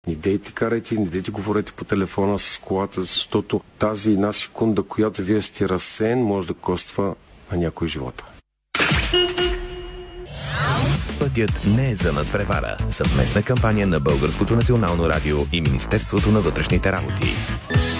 Не дейте карайте, не дейте говорете по телефона с колата, защото тази една секунда, която вие сте разсеян, може да коства на някой живота. Пътят не е за надпревара. Съвместна кампания на Българското национално радио и Министерството на вътрешните работи.